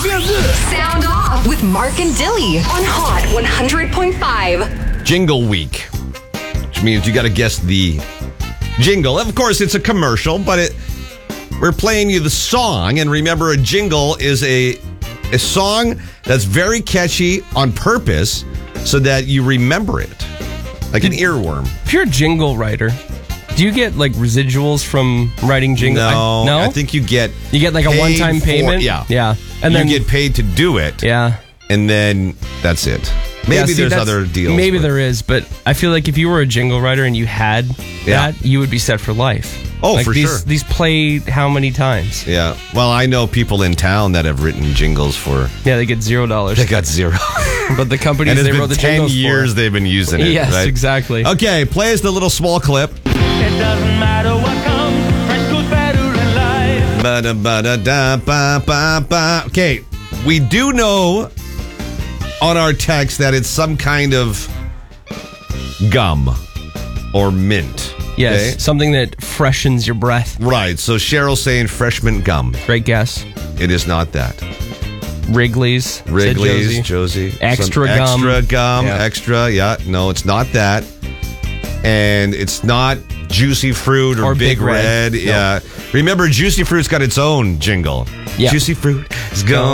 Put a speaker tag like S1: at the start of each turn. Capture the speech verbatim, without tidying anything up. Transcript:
S1: Sound off with Mark and Dilly on Hot one hundred point five.
S2: Jingle Week, which means you got to guess the jingle. Of course, it's a commercial, but it we're playing you the song. And remember, a jingle is a a song that's very catchy on purpose so that you remember it, like an earworm.
S3: If you're a jingle writer, do you get like residuals from writing jingle?
S2: No,
S3: I, no,
S2: I think you get
S3: you get like a
S2: paid
S3: one-time
S2: for-
S3: payment.
S2: yeah,
S3: yeah, and
S2: you
S3: then
S2: get paid to do it.
S3: yeah.
S2: And then that's it. Maybe
S3: Yeah, see,
S2: there's
S3: that's-
S2: other deals.
S3: Maybe
S2: but-
S3: there is, but I feel like if you were a jingle writer and you had
S2: Yeah.
S3: that, you would be set for life.
S2: Oh,
S3: like
S2: for
S3: these,
S2: sure.
S3: These play how many times?
S2: Yeah. Well, I know people in town that have written jingles for.
S3: Yeah, they get zero dollars.
S2: They got zero.
S3: But the companies
S2: And it's
S3: they
S2: been
S3: wrote the
S2: ten
S3: jingles
S2: years
S3: for.
S2: they've been using it.
S3: Yes,
S2: right?
S3: exactly.
S2: Okay, play us the little small clip.
S4: It doesn't matter what comes, fresh goes better in life.
S2: Ba-da-ba-da-da-ba-ba-ba. Okay, we do know on our text that it's some kind of gum or mint.
S3: Yes,
S2: okay?
S3: something that freshens your breath.
S2: Right, so Cheryl's saying freshman gum.
S3: Great guess.
S2: It is not that.
S3: Wrigley's. said
S2: Wrigley's,
S3: Josie.
S2: Josie.
S3: Extra
S2: Some
S3: gum.
S2: Extra gum,
S3: Yeah.
S2: extra, yeah. No, it's not that. And it's not Juicy Fruit or,
S3: Or
S2: Big,
S3: Big Red.
S2: Red.
S3: No.
S2: Yeah. Remember, Juicy Fruit's got its own jingle.
S3: Yeah.
S2: Juicy Fruit is gone.